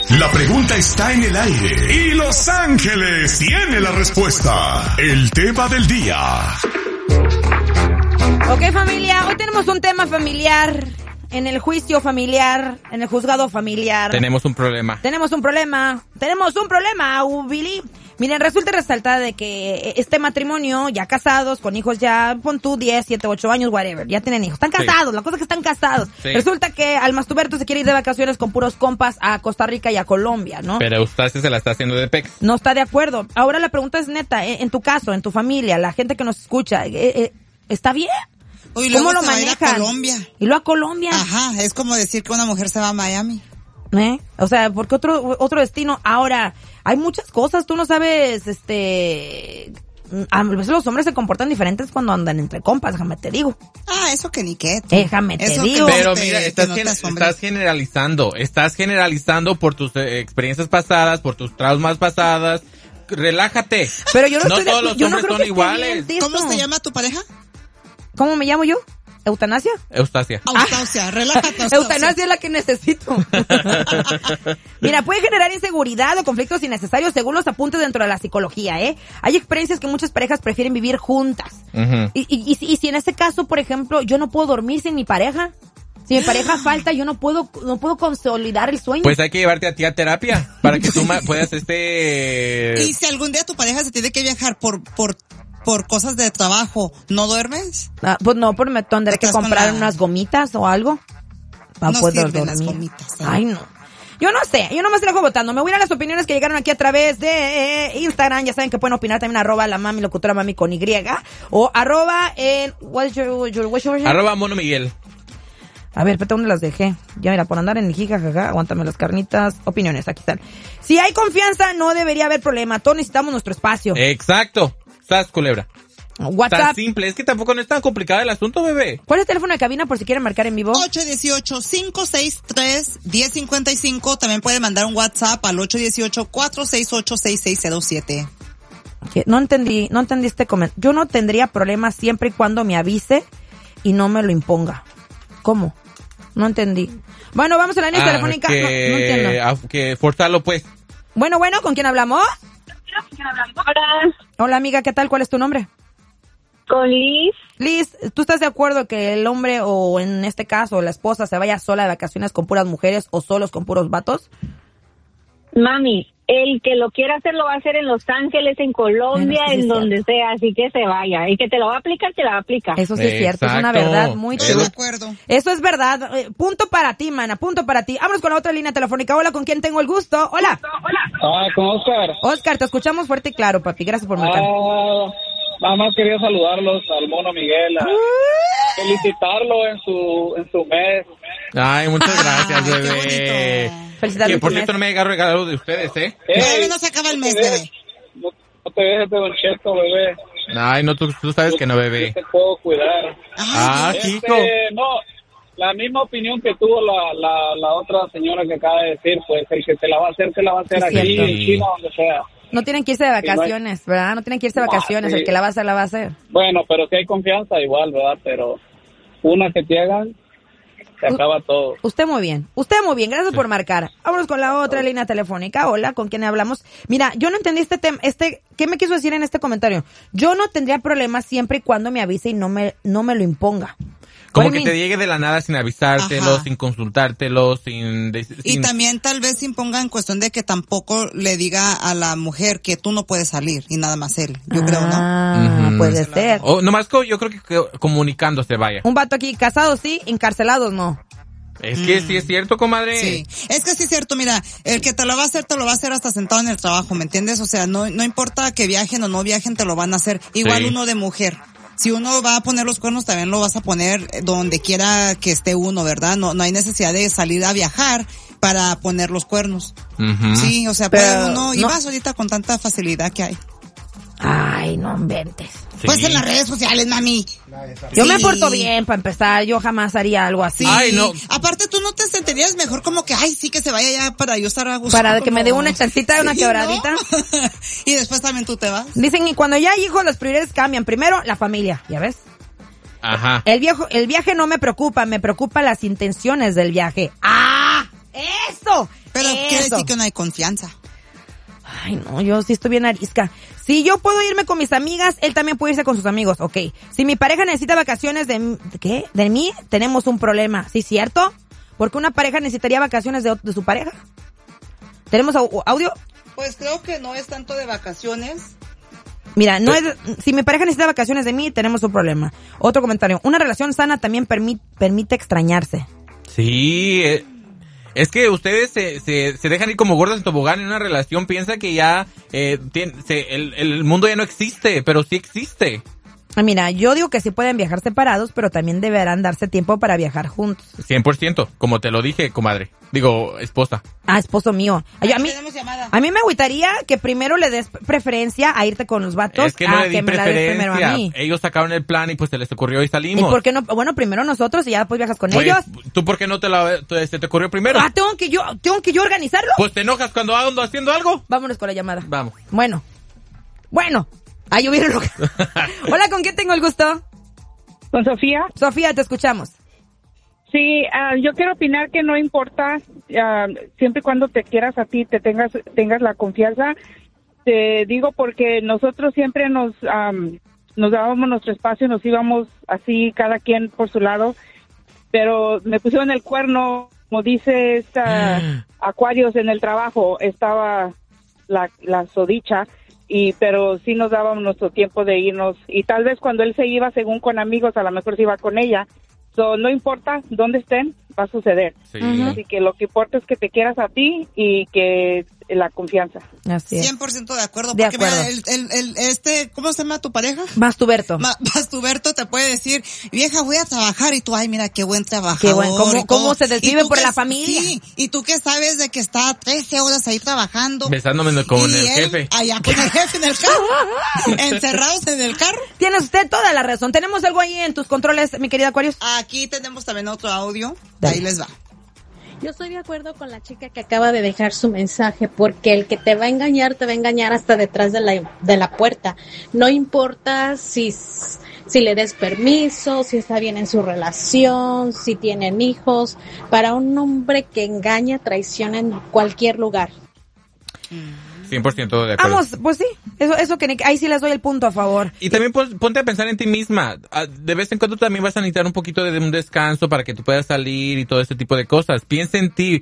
La pregunta está en el aire y Los Ángeles tiene la respuesta. El tema del día. Ok, familia, hoy tenemos un tema familiar. En el juicio familiar, en el juzgado familiar. Tenemos un problema, Billy. Miren, resulta y resalta de que este matrimonio, ya casados, con hijos ya, pon tú 10, 7, 8 años, whatever, ya tienen hijos. Están casados, sí. La cosa es que están casados. Sí. Resulta que Almastuberto se quiere ir de vacaciones con puros compas a Costa Rica y a Colombia, ¿no? Pero Eustacia se la está haciendo de pex. No está de acuerdo. Ahora la pregunta es neta, en tu caso, en tu familia, la gente que nos escucha, ¿está bien? Uy, ¿Cómo lo manejan? manejan? A Colombia. ¿Y luego a Colombia? Ajá, es como decir que una mujer se va a Miami. O sea, porque otro destino. Ahora, hay muchas cosas, tú no sabes, a veces los hombres se comportan diferentes cuando andan entre compas, déjame te digo. Ah, eso que ni qué. Déjame te digo. Pero mira, estás generalizando por tus experiencias pasadas, por tus traumas pasadas. Relájate. Pero yo no todos los hombres son iguales. ¿Cómo se llama tu pareja? ¿Cómo me llamo yo? ¿Eutanasia? Eustacia, relájate. Eutanasia es la que necesito. Mira, puede generar inseguridad o conflictos innecesarios según los apuntes dentro de la psicología, ¿eh? Hay experiencias que muchas parejas prefieren vivir juntas. Uh-huh. Y si en este caso, por ejemplo, yo no puedo dormir sin mi pareja, si mi pareja falta, yo no puedo consolidar el sueño. Pues hay que llevarte a ti a terapia para que tú puedas Y si algún día tu pareja se tiene que viajar por cosas de trabajo, ¿no duermes? Pues no, me tendré que comprar unas gomitas o algo para no poder sirven dormir. Las gomitas, ¿eh? Ay, no. Yo no sé, yo nomás dejo votando. Me voy a ir a las opiniones que llegaron aquí a través de Instagram. Ya saben que pueden opinar también @ la mami, locutora mami con Y. O @ Mono Miguel. A ver, espérate, ¿dónde las dejé? Ya mira, por andar en jijajaja, aguántame las carnitas. Opiniones, aquí están. Si hay confianza, no debería haber problema. Todos necesitamos nuestro espacio. Exacto. ¿Estás, culebra? WhatsApp. Tan simple, es que tampoco no es tan complicado el asunto, bebé. ¿Cuál es el teléfono de cabina por si quieren marcar en vivo? 818-563-1055. También puede mandar un WhatsApp al 818-468-6607. No entendí este comentario. Yo no tendría problema siempre y cuando me avise y no me lo imponga. ¿Cómo? No entendí. Bueno, vamos a la línea telefónica. No entiendo. Que forzarlo, pues. Bueno, ¿con quién hablamos? Hola, amiga, ¿qué tal? ¿Cuál es tu nombre? Con Liz. Liz, ¿tú estás de acuerdo que el hombre o en este caso la esposa se vaya sola de vacaciones con puras mujeres o solos con puros vatos? Mami, el que lo quiera hacer lo va a hacer en Los Ángeles, en Colombia, en donde sea, así que se vaya. Y que te lo va a aplicar, te la va a aplicar. Eso sí es cierto, es una verdad muy chula. De acuerdo. Eso es verdad. Punto para ti, mana, punto para ti. Vámonos con la otra línea telefónica. Hola, ¿con quién tengo el gusto? Hola. Con Oscar. Oscar, te escuchamos fuerte y claro, papi. Gracias por marcar. Nada más quería saludarlos al Mono Miguel, felicitarlo en su mes. Ay, muchas gracias, bebé. Felicidades. Que por cierto no me haya regalado de ustedes, Todavía no se acaba el mes, bebé. No te dejes de Don Cheto, bebé. Ay, no, tú sabes que no, bebé. Te puedo cuidar. Chico. No, la misma opinión que tuvo la otra señora que acaba de decir, pues el que te la va a hacer aquí, en China, donde sea. No tienen que irse de vacaciones, ¿verdad? No tienen que irse de vacaciones, sí. El que la va a hacer, la va a hacer. Bueno, pero si hay confianza igual, ¿verdad? Pero una que te hagan, se acaba todo. Usted muy bien, gracias por marcar. Vámonos con la otra línea telefónica. Hola, ¿con quién hablamos? Mira, yo no entendí este tema, ¿qué me quiso decir en este comentario? Yo no tendría problema siempre y cuando me avise y no me lo imponga. Como que te llegue de la nada sin avisártelo, sin consultártelo, Y también tal vez imponga en cuestión de que tampoco le diga a la mujer que tú no puedes salir y nada más él. Yo creo, ¿no? Puede ser. O nomás yo creo que comunicándose, vaya. Un vato aquí, casados sí, encarcelados no. Es que sí es cierto, comadre. Sí, es que sí es cierto, mira, el que te lo va a hacer hasta sentado en el trabajo, ¿me entiendes? O sea, no importa que viajen o no viajen, te lo van a hacer. Igual uno de mujer. Si uno va a poner los cuernos, también lo vas a poner donde quiera que esté uno, ¿verdad? No hay necesidad de salir a viajar para poner los cuernos. Uh-huh. Sí, o sea, puede uno, y vas ahorita con tanta facilidad que hay. Ay, no inventes. Sí. Pues en las redes sociales, mami. Yo me porto bien, para empezar. Yo jamás haría algo así. Sí. Ay, no. Aparte, tú no te sentirías mejor como que, ay, sí, que se vaya ya para yo estar a gusto. Para que me dé una chancita, una quebradita. ¿No? Y después también tú te vas. Dicen, y cuando ya hay hijos, las prioridades cambian. Primero, la familia, ¿ya ves? Ajá. El viaje no me preocupa las intenciones del viaje. ¡Ah! ¡Eso! Pero Pero quiere decir que no hay confianza. Ay, no, yo sí estoy bien arisca. Si yo puedo irme con mis amigas, él también puede irse con sus amigos, ok. Si mi pareja necesita vacaciones de mí, tenemos un problema, ¿sí cierto? Porque una pareja necesitaría vacaciones de su pareja. ¿Tenemos audio? Pues creo que no es tanto de vacaciones. Mira, si mi pareja necesita vacaciones de mí, tenemos un problema. Otro comentario. Una relación sana también permite extrañarse. Sí, es que ustedes se dejan ir como gordas en tobogán en una relación. Piensa que ya el mundo ya no existe, pero sí existe. Mira, yo digo que sí pueden viajar separados, pero también deberán darse tiempo para viajar juntos. 100%, como te lo dije, comadre. Digo, esposa. Ah, esposo mío. A mí me agüitaría que primero le des preferencia a irte con los vatos. Es que no le di me la des primero a preferencia. mí. Ellos sacaron el plan y pues se les ocurrió y salimos. ¿Y por qué no? Bueno, primero nosotros y ya después viajas con Pues, ellos. ¿tú por qué no se te ocurrió primero? Ah, tengo que yo organizarlo. Pues te enojas cuando ando haciendo algo. Vámonos con la llamada. Vamos. Bueno. Ahí hubieron lo que... Hola, ¿con quién tengo el gusto? ¿Con Sofía? Sofía, te escuchamos. Sí, yo quiero opinar que no importa, siempre y cuando te quieras a ti, tengas la confianza. Te digo porque nosotros siempre nos dábamos nuestro espacio, nos íbamos así, cada quien por su lado, pero me pusieron el cuerno, como dice Aquarius, en el trabajo estaba la sodicha. Pero sí nos dábamos nuestro tiempo de irnos, y tal vez cuando él se iba según con amigos, a lo mejor se iba con ella. No importa dónde estén, va a suceder. Sí. Así que lo que importa es que te quieras a ti y que la confianza. Así es. 100% de acuerdo. De Porque acuerdo. Mira, ¿cómo se llama tu pareja? Mastuberto. Mastuberto te puede decir, vieja, voy a trabajar, y tú, ay, mira, qué buen trabajador. Qué buen, cómo se desvive por la familia. Sí, y tú que sabes de que está 13 horas ahí trabajando. Besándome con el jefe. Allá con el jefe en el carro. Encerrados en el carro. Tiene usted toda la razón. ¿Tenemos algo ahí en tus controles, mi querida Aquarius? Aquí tenemos también otro audio. Dale. Ahí les va. Yo estoy de acuerdo con la chica que acaba de dejar su mensaje, porque el que te va a engañar hasta detrás de la puerta. No importa si le des permiso, si está bien en su relación, si tienen hijos. Para un hombre que engaña, traiciona en cualquier lugar. 100% de acuerdo. Vamos, pues sí, eso que ahí sí les doy el punto a favor. Y también ponte a pensar en ti misma. De vez en cuando también vas a necesitar un poquito de un descanso para que tú puedas salir y todo ese tipo de cosas. Piensa en ti,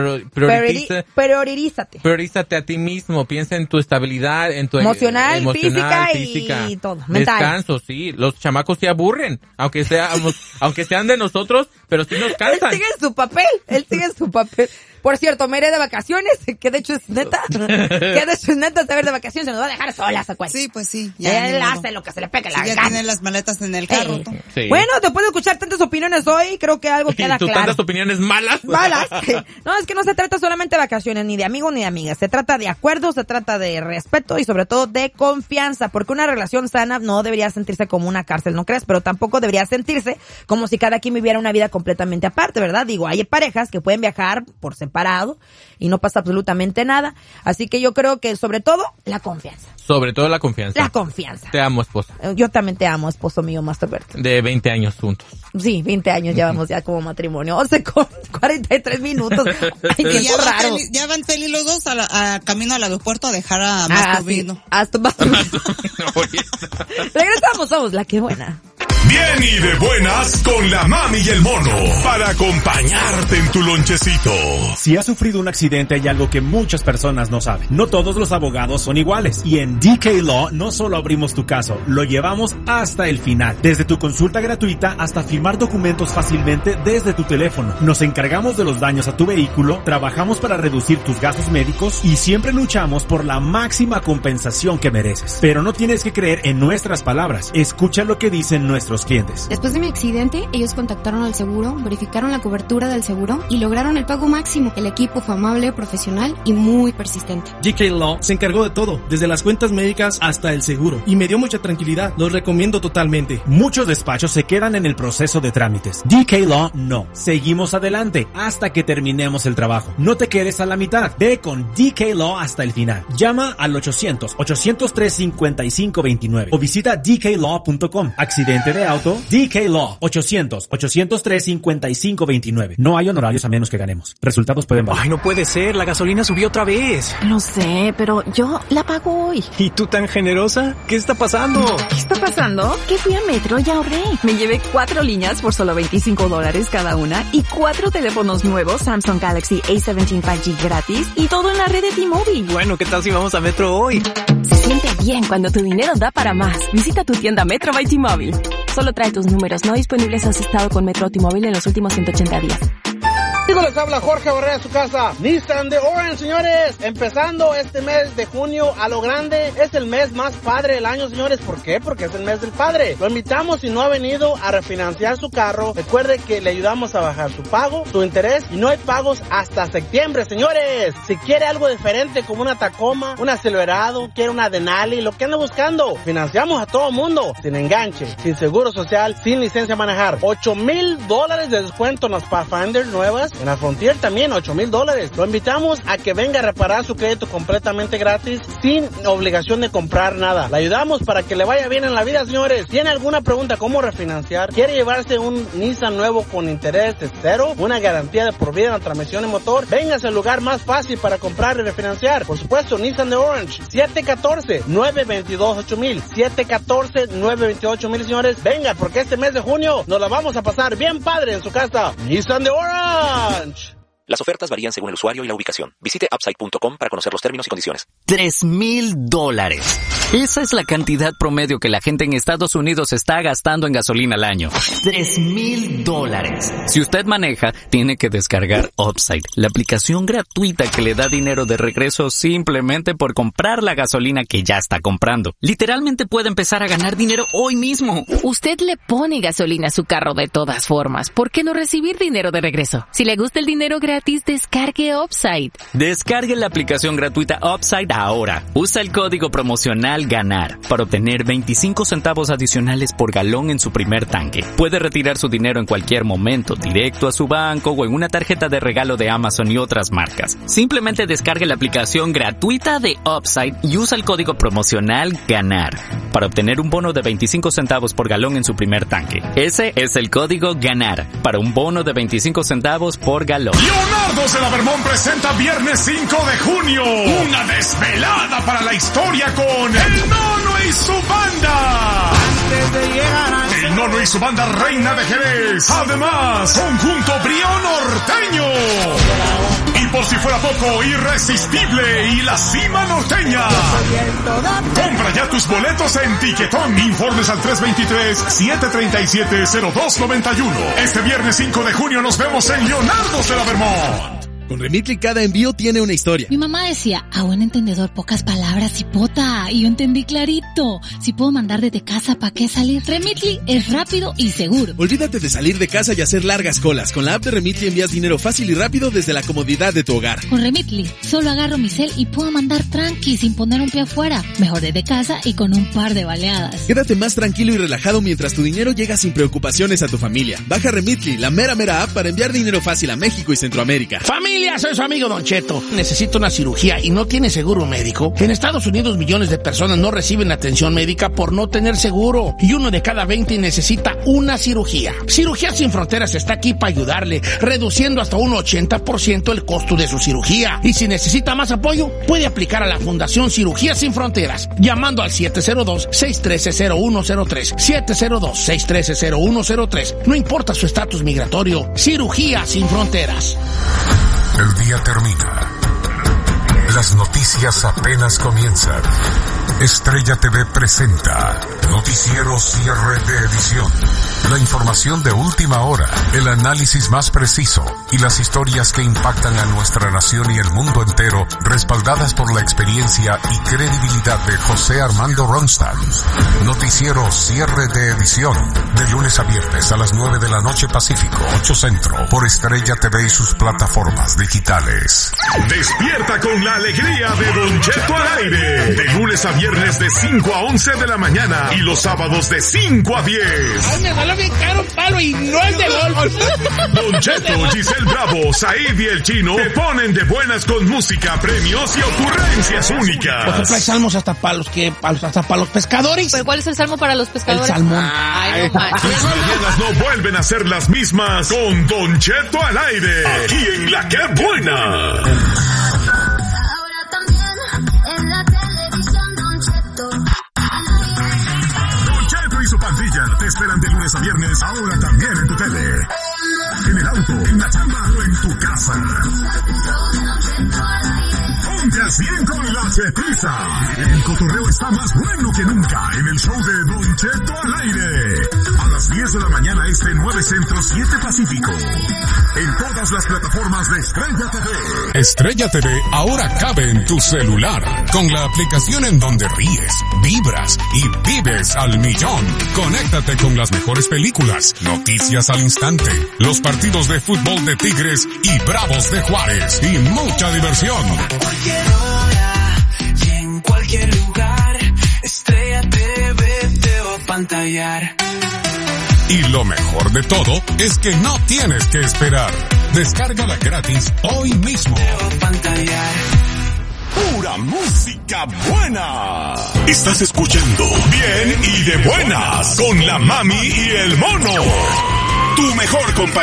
priorízate a ti mismo. Piensa en tu estabilidad, en tu emocional, física y todo. Mental. Descanso, sí. Los chamacos se aburren, aunque sean de nosotros, pero sí nos cansan. Él sigue su papel. Por cierto, me iré de vacaciones, que de hecho es neta. Saber de vacaciones, se nos va a dejar solas, Aquarius. Sí, pues sí. Él hace lo que se le pegue la ya gana. tienen las maletas en el carro. Sí. Bueno, después de escuchar tantas opiniones hoy, creo que algo queda ¿Tú claro. tantas opiniones malas? Malas. No, es que no se trata solamente de vacaciones, ni de amigos ni de amigas. Se trata de acuerdos, se trata de respeto y sobre todo de confianza. Porque una relación sana no debería sentirse como una cárcel, ¿no crees? Pero tampoco debería sentirse como si cada quien viviera una vida completamente aparte, ¿verdad? Digo, hay parejas que pueden viajar por separado y no pasa absolutamente nada. Así que yo creo que sobre todo la confianza. Sobre todo la confianza. La confianza. Te amo, esposa. Yo también te amo, esposo mío, Masturbert. De 20 años juntos. Sí, 20 años llevamos ya como matrimonio. 11 con 43 minutos. Ay, qué raro. Ya van feliz los dos a camino al aeropuerto a dejar a Masturbino. Regresamos, somos la que buena. Bien y de buenas con la mami y el mono para acompañarte en tu lonchecito. Si has sufrido un accidente, hay algo que muchas personas no saben. No todos los abogados son iguales. Y en DK Law no solo abrimos tu caso, lo llevamos hasta el final. Desde tu consulta gratuita hasta firmar documentos fácilmente desde tu teléfono. Nos encargamos de los daños a tu vehículo, trabajamos para reducir tus gastos médicos y siempre luchamos por la máxima compensación que mereces. Pero no tienes que creer en nuestras palabras. Escucha lo que dicen nuestros clientes. Después de mi accidente, ellos contactaron al seguro, verificaron la cobertura del seguro y lograron el pago máximo. El equipo fue amable, profesional y muy persistente. DK Law se encargó de todo, desde las cuentas médicas hasta el seguro, y me dio mucha tranquilidad. Los recomiendo totalmente. Muchos despachos se quedan en el proceso de trámites. DK Law no. Seguimos adelante hasta que terminemos el trabajo. No te quedes a la mitad. Ve con DK Law hasta el final. Llama al 800-803-5529 o visita dklaw.com. Accidente de de auto, DK Law, 800-803-5529. No hay honorarios a menos que ganemos. Resultados pueden variar. Ay, no puede ser, la gasolina subió otra vez. Lo sé, pero yo la pago hoy. ¿Y tú tan generosa? ¿Qué está pasando? ¿Qué está pasando? Que fui a Metro y ahorré. Me llevé 4 líneas por solo $25 cada una y 4 teléfonos nuevos Samsung Galaxy A17 5G gratis y todo en la red de T-Mobile. Bueno, ¿qué tal si vamos a Metro hoy? Se siente bien cuando tu dinero da para más. Visita tu tienda Metro by T-Mobile. Solo trae tus números no disponibles si has estado con Metro o T-Mobile en los últimos 180 días. Les habla Jorge Barrera de su casa. Nissan de Orange, señores. Empezando este mes de junio a lo grande. Es el mes más padre del año, señores. ¿Por qué? Porque es el mes del padre. Lo invitamos, si no ha venido a refinanciar su carro. Recuerde que le ayudamos a bajar su pago, su interés. Y no hay pagos hasta septiembre, señores. Si quiere algo diferente como una Tacoma, un Silverado, quiere una Denali, lo que anda buscando. Financiamos a todo mundo. Sin enganche, sin seguro social, sin licencia a manejar. $8,000 de descuento en las Pathfinder nuevas. En la Frontier también, $8,000. Lo invitamos a que venga a reparar su crédito completamente gratis, sin obligación de comprar nada. Le ayudamos para que le vaya bien en la vida, señores. ¿Tiene alguna pregunta cómo refinanciar? ¿Quiere llevarse un Nissan nuevo con interés de cero? ¿Una garantía de por vida en la transmisión y motor? Véngase al lugar más fácil para comprar y refinanciar. Por supuesto, Nissan de Orange, 714-922-8000. 714-928-8000, señores. Venga, porque este mes de junio nos la vamos a pasar bien padre en su casa. Nissan de Orange. Las ofertas varían según el usuario y la ubicación. Visite upside.com para conocer los términos y condiciones. $3,000. Esa es la cantidad promedio que la gente en Estados Unidos está gastando en gasolina al año. $3,000. Si usted maneja, tiene que descargar Upside, la aplicación gratuita que le da dinero de regreso simplemente por comprar la gasolina que ya está comprando. Literalmente puede empezar a ganar dinero hoy mismo. Usted le pone gasolina a su carro de todas formas. ¿Por qué no recibir dinero de regreso? Si le gusta el dinero gratis, descargue Upside. Descargue la aplicación gratuita Upside ahora. Usa el código promocional GANAR para obtener 25 centavos adicionales por galón en su primer tanque. Puede retirar su dinero en cualquier momento, directo a su banco o en una tarjeta de regalo de Amazon y otras marcas. Simplemente descargue la aplicación gratuita de Upside y usa el código promocional GANAR para obtener un bono de 25 centavos por galón en su primer tanque. Ese es el código GANAR para un bono de 25 centavos por galón. Leonardo de la Vermont presenta viernes 5 de junio una desvelada para la historia con El Nono y su banda. El Nono y su banda Reina de Jerez. Además, conjunto Brío Norteño. Y por si fuera poco, Irresistible y La Cima Norteña. Compra ya tus boletos en Tiquetón. Informes al 323-737-0291. Este viernes 5 de junio nos vemos en Leonardo de la Vermont. Con Remitly cada envío tiene una historia. Mi mamá decía, a buen entendedor pocas palabras, hipota. Y yo entendí clarito. Si puedo mandar desde casa, ¿para qué salir? Remitly es rápido y seguro. Olvídate de salir de casa y hacer largas colas. Con la app de Remitly envías dinero fácil y rápido desde la comodidad de tu hogar. Con Remitly, solo agarro mi cel y puedo mandar tranqui sin poner un pie afuera. Mejor desde casa y con un par de baleadas. Quédate más tranquilo y relajado mientras tu dinero llega sin preocupaciones a tu familia. Baja Remitly, la mera app para enviar dinero fácil a México y Centroamérica. ¡Familia! Soy su amigo Don Cheto. Necesito una cirugía y no tiene seguro médico. En Estados Unidos millones de personas no reciben atención médica por no tener seguro. Y 1 de cada 20 necesita una cirugía. Cirugías Sin Fronteras está aquí para ayudarle, reduciendo hasta un 80% el costo de su cirugía. Y si necesita más apoyo, puede aplicar a la Fundación Cirugías Sin Fronteras, llamando al 702-613-0103. 702-613-0103. No importa su estatus migratorio. Cirugías Sin Fronteras. El día termina. Las noticias apenas comienzan. Estrella TV presenta Noticiero Cierre de Edición. La información de última hora, el análisis más preciso y las historias que impactan a nuestra nación y el mundo entero, respaldadas por la experiencia y credibilidad de José Armando Ronstadt. Noticiero Cierre de Edición, de lunes a viernes a las 9 de la noche Pacífico, 8 Centro, por Estrella TV y sus plataformas digitales. Despierta con la alegría de Don Cheto al aire, de lunes a viernes de 5 a 11 de la mañana y los sábados de 5 a 10. Ay, me salió bien caro un palo y no es de golf. Don Cheto, Giselle el Bravo, Said y el Chino te ponen de buenas con música, premios y ocurrencias únicas. Por ejemplo, hay salmos hasta para los pescadores. ¿Pero cuál es el salmo para los pescadores? El salmón. Ay, no manches. Las mañanas no vuelven a ser las mismas con Don Cheto al aire. Aquí en La Que Buena. Y su pandilla te esperan de lunes a viernes, ahora también en tu tele, en el auto, en la chamba o en tu casa. Ponte al 100 con la Chetiza. El cotorreo está más bueno que nunca en el show de Don Cheto al aire. A las 10 de la mañana 9 Centro, 7 Pacífico. En todas las plataformas de Estrella TV. Estrella TV ahora cabe en tu celular, con la aplicación en donde ríes, vibras y vives al millón. Conéctate con las mejores películas, noticias al instante, los partidos de fútbol de Tigres y Bravos de Juárez y mucha diversión. A cualquier hora y en cualquier lugar, Estrella TV te va a pantallar. Y lo mejor de todo es que no tienes que esperar. Descárgala gratis hoy mismo. Te va a pantallar. Pura música buena. Estás escuchando Bien y de Buenas con la Mami y el Mono. Tu mejor compañía.